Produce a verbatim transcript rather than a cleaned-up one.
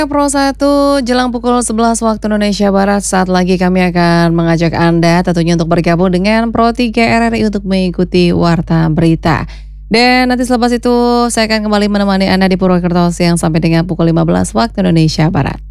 Pro satu jelang pukul sebelas waktu Indonesia Barat. Saat lagi kami akan mengajak Anda tentunya untuk bergabung dengan Pro tiga R R I untuk mengikuti Warta Berita. Dan nanti selepas itu saya akan kembali menemani Anda di Purwokerto siang sampai dengan pukul lima belas waktu Indonesia Barat.